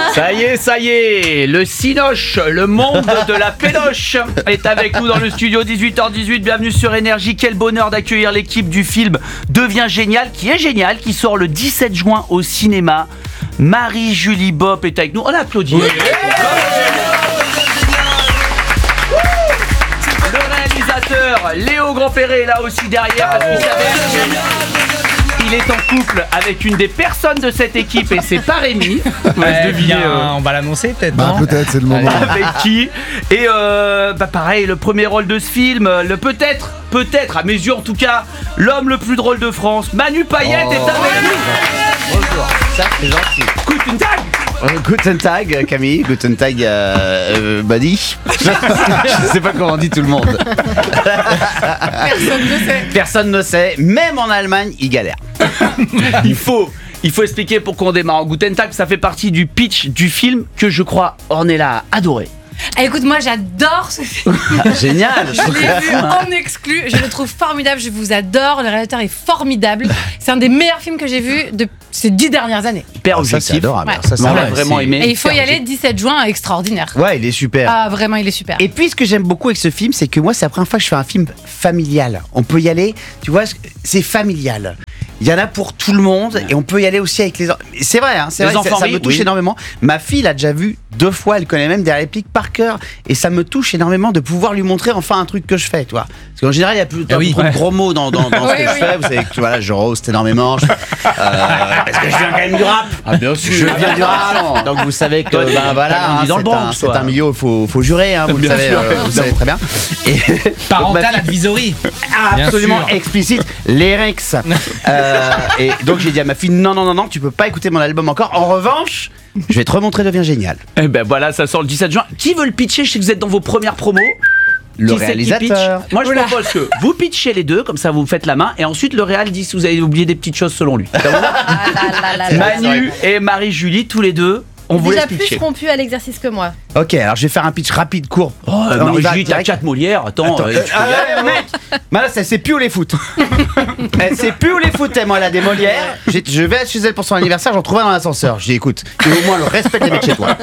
Ça y est, le Cinoche, le monde de la péloche est avec nous dans le studio, 18h18, bienvenue sur Énergie. Quel bonheur d'accueillir l'équipe du film Devient génial, qui sort le 17 juin au cinéma. Marie-Julie Bopp est avec nous, on applaudit. Oui. Le réalisateur Léo Grandperret est là aussi derrière, parce qu'il savait... Il est en couple avec une des personnes de cette équipe et c'est pas Rémi. On va l'annoncer peut-être. Peut-être, c'est le moment. Avec qui. Et pareil, le premier rôle de ce film, peut-être, à mes yeux en tout cas, l'homme le plus drôle de France, Manu Payette est avec nous. Bonjour, ça c'est gentil. Guten Tag. Guten Tag Camille, Guten Tag Buddy. Je sais pas comment on dit tout le monde. Personne ne sait. Même en Allemagne, ils galèrent. Il faut expliquer pourquoi on démarre en Guten Tag. Ça fait partie du pitch du film que je crois Ornella a adoré. Écoute, moi j'adore ce film. Génial. Je l'ai vu en exclu, je le trouve formidable, je vous adore, le réalisateur est formidable. C'est un des meilleurs films que j'ai vu de ces 10 dernières années. Hyper objectif. Ça c'est adorable. Ouais. Ça, On l'a vraiment aimé. Et il faut y aller, 17 juin, extraordinaire. Ouais, il est super. Ah vraiment, il est super. Et puis ce que j'aime beaucoup avec ce film, c'est que moi c'est la première fois que je fais un film familial. On peut y aller, tu vois, c'est familial. Il y en a pour tout le monde et on peut y aller aussi avec les enfants. C'est vrai, hein, c'est les vrai, enfants ça me touche énormément. Ma fille l'a déjà vu 2 fois, elle connaît même des répliques par cœur et ça me touche énormément de pouvoir lui montrer enfin un truc que je fais, tu vois. Parce qu'en général, il y a plus trop de gros mots dans ce que je fais. Vous savez que voilà, je roast énormément. Parce que je viens quand même du rap. Ah bien sûr. Je viens du rap. Donc vous savez que c'est un milieu où faut jurer, hein, vous le savez, vous savez très bien. Et Parental advisory. Absolument explicite, les Rex. Et donc j'ai dit à ma fille non, tu peux pas écouter mon album encore. En revanche, je vais te remontrer Devient génial. Et ben voilà, ça sort le 17 juin. Qui veut le pitcher? Je sais que vous êtes dans vos premières promos. Le Qui c'est qui réalisateur. pitch? Moi je propose que vous pitchez les deux, comme ça vous faites la main, et ensuite le réal dit si vous avez oublié des petites choses selon lui. Manu et Marie-Julie, tous les deux, on vous déjà laisse pitcher. plus rompu à l'exercice que moi. Ok, alors je vais faire un pitch rapide, court. Marie-Julie, t'as 4 Molières, attends. Mec, là, ça c'est plus où les foot. Elle sait plus où les foot, moi, elle a des Molières. Je vais chez elle pour son anniversaire, j'en trouve un dans l'ascenseur. Je dis écoute, il y a au moins le respect des mecs chez toi.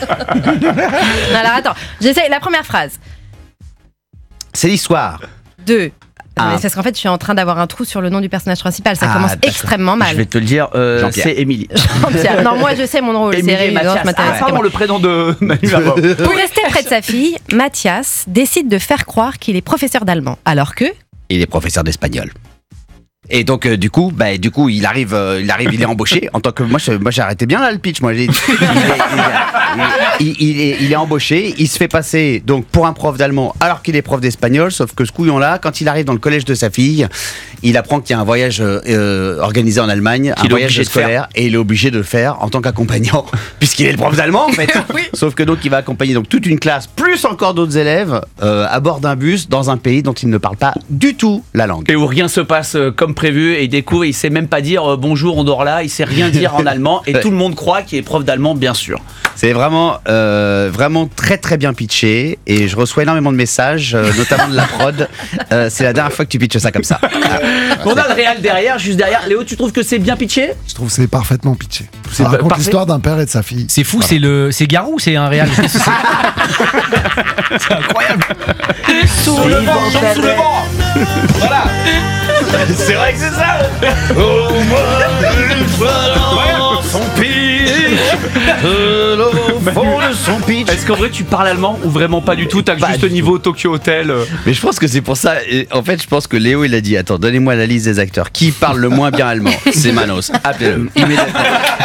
Alors attends, j'essaie la première phrase. C'est l'histoire. 2. C'est parce qu'en fait, je suis en train d'avoir un trou sur le nom du personnage principal. Ça commence d'accord. extrêmement mal. Je vais te le dire, c'est Émilie. Jean-Pierre. Non, moi je sais mon rôle. Émilie C'est et Mathias. Mathias. Pardon, le prénom de Manu avant. Pour rester près de sa fille, Mathias décide de faire croire qu'il est professeur d'allemand, alors que Il est professeur d'espagnol. Et donc du coup, il arrive, il est embauché en tant que moi j'ai arrêté bien là le pitch. Moi, il est embauché, il se fait passer donc pour un prof d'allemand alors qu'il est prof d'espagnol. Sauf que ce couillon-là, quand il arrive dans le collège de sa fille, il apprend qu'il y a un voyage organisé en Allemagne, un voyage scolaire, et il est obligé de le faire en tant qu'accompagnant, puisqu'il est le prof d'allemand en fait. Oui. Sauf que donc il va accompagner donc toute une classe plus encore d'autres élèves à bord d'un bus dans un pays dont il ne parle pas du tout la langue. Et où rien se passe comme prévu, et il découvre, il sait même pas dire bonjour, on dort là, il sait rien dire en allemand, et tout le monde croit qu'il est prof d'allemand, bien sûr. C'est vraiment très très bien pitché, et je reçois énormément de messages, notamment de la prod. C'est la dernière fois que tu pitches ça comme ça. On a le réal derrière, juste derrière. Léo, tu trouves que c'est bien pitché? Je trouve que c'est parfaitement pitché. Ça raconte parfait. l'histoire d'un père et de sa fille. C'est fou, c'est Garou, c'est un réal. C'est incroyable. Sous le vent, sous le vent. Voilà. C'est vrai que c'est ça. Au moins son pitch. Est-ce qu'en vrai tu parles allemand ou vraiment pas du tout? T'as juste niveau Tokyo Hotel. Mais je pense que c'est pour ça. Et en fait, je pense que Léo il a dit attends, donnez-moi la liste des acteurs qui parlent le moins bien allemand. C'est Manos. Appelez-le immédiatement.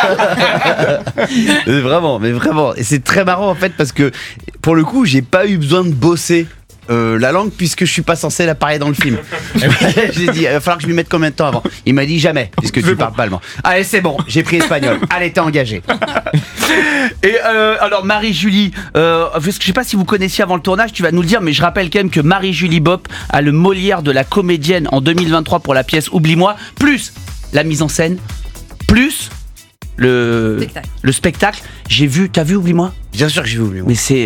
Mais vraiment. Et c'est très marrant en fait parce que pour le coup, j'ai pas eu besoin de bosser la langue puisque je suis pas censé la parler dans le film. J'ai dit il va falloir que je m'y mette combien de temps avant. Il m'a dit jamais puisque tu parles pas allemand. Allez c'est bon, j'ai pris espagnol. Allez t'es engagé. Et alors Marie-Julie, je sais pas si vous connaissiez avant le tournage, tu vas nous le dire, mais je rappelle quand même que Marie-Julie Bopp a le Molière de la comédienne en 2023 pour la pièce Oublie-moi, plus la mise en scène, plus le spectacle. T'as vu Oublie-moi? Bien sûr que j'ai voulu. Mais c'est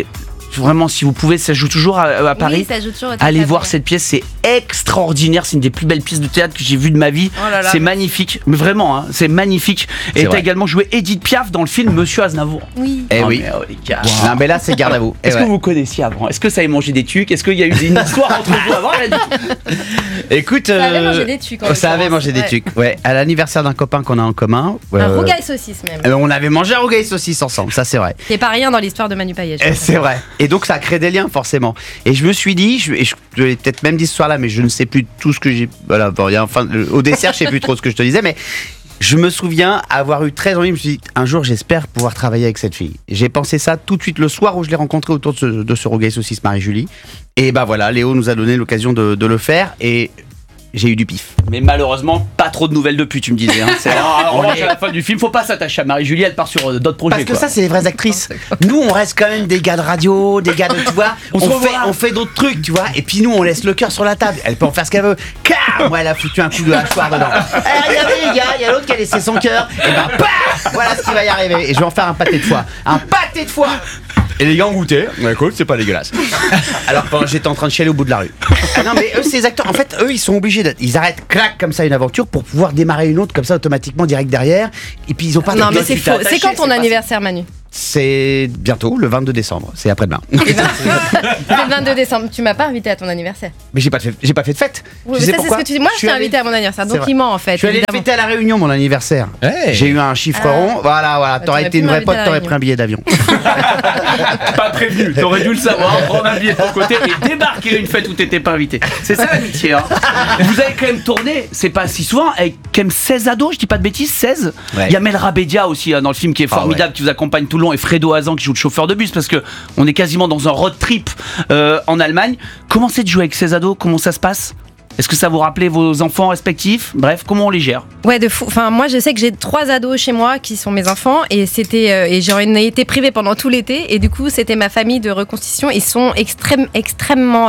Vraiment, si vous pouvez, ça joue toujours à Paris. Oui, ça joue toujours au théâtre. Allez voir cette pièce, c'est extraordinaire. C'est une des plus belles pièces de théâtre que j'ai vues de ma vie. Oh là là, c'est magnifique, mais vraiment, hein, c'est magnifique. Et t'as vrai. également joué Edith Piaf dans le film Monsieur Aznavour. Oui. Eh Oh, oui. mais, oh, les gars. Non, mais là, c'est garde à vous. Est-ce que vous connaissiez avant? Est-ce que ça avait mangé des tucs? Est-ce qu'il y a eu une histoire entre vous avant? Écoute, Ça avait mangé des tucs, en ça avait l'occurrence. mangé des Ouais. tucs. Ouais, à l'anniversaire d'un copain qu'on a en commun. Un rougail saucisse même. On avait mangé un rougail saucisse ensemble, ça c'est vrai. C'est pas rien dans l'histoire de Manu Payet. je Et pense. c'est vrai. Et donc ça a créé des liens forcément. Et je me suis dit, je l'ai peut-être même dit ce soir-là, mais je ne sais plus tout ce que j'ai. Voilà, bon, enfin, au dessert, je sais plus trop ce que je te disais, mais je me souviens avoir eu très envie. Je me suis dit, un jour, j'espère pouvoir travailler avec cette fille. J'ai pensé ça tout de suite le soir où je l'ai rencontrée autour de ce rougail saucisse Marie-Julie. Et bah voilà, Léo nous a donné l'occasion de le faire et j'ai eu du pif. Mais malheureusement, pas trop de nouvelles depuis, tu me disais. Hein. En revanche, à la fin du film, faut pas s'attacher à Marie-Julie, elle part sur d'autres projets. Parce que quoi. ça, c'est les vraies actrices. Nous, on reste quand même des gars de radio, des gars de, tu vois, on fait d'autres trucs, tu vois. Et puis nous, on laisse le cœur sur la table. Elle peut en faire ce qu'elle veut. Car moi, elle a foutu un coup de hachoir dedans. Eh, regardez les gars, il y a l'autre qui a laissé son cœur. Et ben, paf, voilà ce qui va y arriver. Et je vais en faire un pâté de foie. Un pâté de foie. Et les gars ont goûté. Ouais, écoute, c'est pas dégueulasse. Alors pendant que j'étais en train de chialer au bout de la rue. Ah non, mais eux, ces acteurs, en fait, eux, ils sont obligés ils arrêtent, clac, comme ça, une aventure pour pouvoir démarrer une autre, comme ça, automatiquement, direct derrière. Et puis, ils ont pas Non, de- mais c'est tu t'es faux. attaché, C'est quand c'est ton pas anniversaire, Manu? C'est bientôt, le 22 décembre. C'est après-demain. C'est le 22 décembre. Tu m'as pas invité à ton anniversaire. Mais j'ai pas fait de fête. Oui, Tu mais sais ça, c'est ce pourquoi que tu dis. Moi, je suis t'ai allé- invité à mon anniversaire. C'est Donc, vrai. il ment, en fait. Je suis allé évidemment. fêter à la Réunion mon anniversaire. Hey. J'ai eu un chiffre rond. Voilà. T'aurais t'aurais été pu une vraie m'inviter à pote, la t'aurais Réunion. pris un billet d'avion. Pas prévenu, t'aurais dû le savoir, prendre un billet de ton côté et débarquer à une fête où t'étais pas invité. C'est ça l'amitié, hein. Vous avez quand même tourné, c'est pas si souvent, avec quand même 16 ados, je dis pas de bêtises, 16. Ouais. Il y a Mel Rabedia aussi hein, dans le film qui est formidable, qui vous accompagne tout le long, et Fredo Hazan qui joue le chauffeur de bus, parce que on est quasiment dans un road trip en Allemagne. Comment c'est de jouer avec ces ados? Comment ça se passe? Est-ce que ça vous rappelait vos enfants respectifs? Bref, comment on les gère? Ouais, de fou. Enfin, moi, je sais que j'ai 3 ados chez moi qui sont mes enfants et c'était et j'en ai été privée pendant tout l'été et du coup, c'était ma famille de reconstitution. Ils sont extrêmement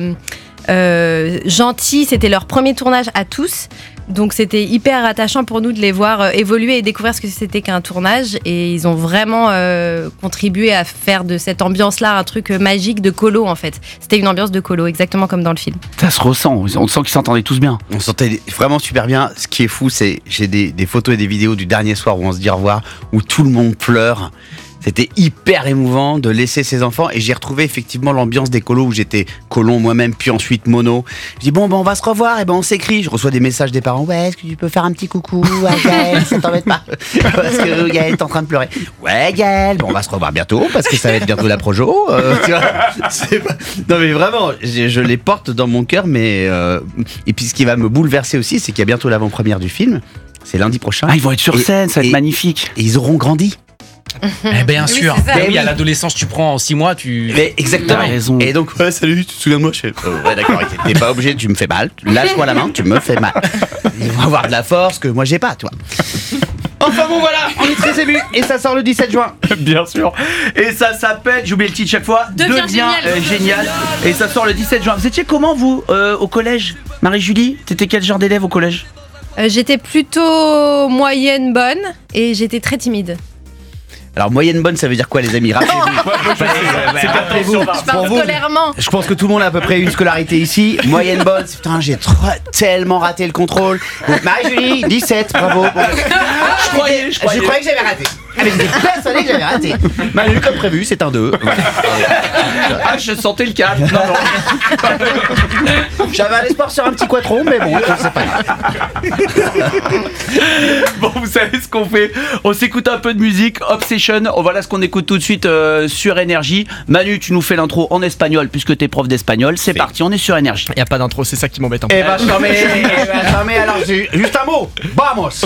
gentils. C'était leur premier tournage à tous. Donc c'était hyper attachant pour nous de les voir évoluer et découvrir ce que c'était qu'un tournage et ils ont vraiment contribué à faire de cette ambiance-là un truc magique de colo en fait. C'était une ambiance de colo, exactement comme dans le film. Ça se ressent, on sent qu'ils s'entendaient tous bien. On se sentait vraiment super bien. Ce qui est fou, c'est j'ai des photos et des vidéos du dernier soir où on se dit au revoir, où tout le monde pleure. C'était hyper émouvant de laisser ses enfants et j'ai retrouvé effectivement l'ambiance des colos où j'étais colon moi-même puis ensuite mono. Je dis bon on va se revoir et ben on s'écrit. Je reçois des messages des parents. Ouais, est-ce que tu peux faire un petit coucou à Gaël, ça t'embête pas parce que Gaël est en train de pleurer. Ouais Gaël, bon on va se revoir bientôt parce que ça va être bientôt la projo. Tu vois, non mais vraiment, je les porte dans mon cœur mais et puis ce qui va me bouleverser aussi, c'est qu'il y a bientôt l'avant-première du film. C'est lundi prochain. Ah, ils vont être sur scène, ça va être magnifique. Et ils auront grandi. Eh bien sûr. c'est ça. Ben Eh oui, à oui. l'adolescence, tu prends en 6 mois, tu. Mais exactement. T'as raison. Et donc, ouais, salut, tu te souviens de moi? Je fais, ouais, d'accord, t'es pas obligé, tu me fais mal. Lâche-moi la main, tu me fais mal. Ils vont avoir de la force que moi j'ai pas, tu vois. Enfin bon, voilà, on est très émus. Et ça sort le 17 juin. Bien sûr. Et ça s'appelle, j'oublie le titre chaque fois, Deviens génial. génial. Et ça sort le 17 juin. Vous étiez comment vous au collège? Marie-Julie, t'étais quel genre d'élève au collège? J'étais plutôt moyenne bonne et j'étais très timide. Alors, moyenne bonne, ça veut dire quoi, les amis? Rappelez-vous. Rappelez-vous. Je parle scolairement. Je pense que tout le monde a à peu près une scolarité ici. Moyenne bonne, putain, j'ai tellement raté le contrôle. Donc, Marie-Julie, 17, bravo. Je croyais que j'avais raté. Ah, mais j'étais persuadé que j'avais raté. Manu, comme prévu, c'est un 2. Ah, je sentais le câble. Non, non. J'avais un espoir sur un petit quattron, mais bon, c'est pas grave. Bon, vous savez ce qu'on fait? On s'écoute un peu de musique, Obsession. Voilà ce qu'on écoute tout de suite sur Énergie. Manu, tu nous fais l'intro en espagnol puisque t'es prof d'espagnol. C'est parti, on est sur Énergie. Y a pas d'intro, c'est ça qui m'embête un peu. Eh ben, je t'en mets, alors, juste un mot. Vamos.